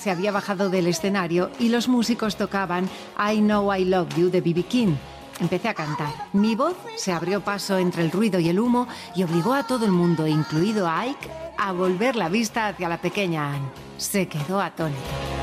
se había bajado del escenario y los músicos tocaban I Know I Love You de B.B. King. Empecé a cantar. Mi voz se abrió paso entre el ruido y el humo y obligó a todo el mundo, incluido a Ike, a volver la vista hacia la pequeña Anne. Se quedó atónito.